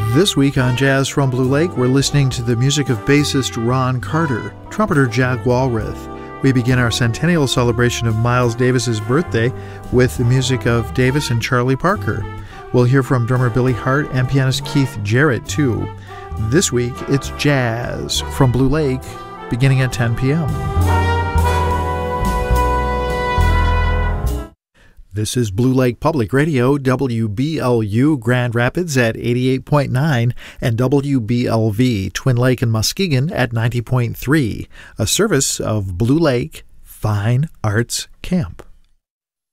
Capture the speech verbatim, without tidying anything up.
This week on Jazz from Blue Lake, we're listening to the music of bassist Ron Carter, trumpeter Jack Walrath. We begin our centennial celebration of Miles Davis's birthday with the music of Davis and Charlie Parker. We'll hear from drummer Billy Hart and pianist Keith Jarrett, too. This week, it's Jazz from Blue Lake, beginning at ten p.m. This is Blue Lake Public Radio, W B L U Grand Rapids at eighty-eight point nine and W B L V Twin Lake and Muskegon at ninety point three, a service of Blue Lake Fine Arts Camp.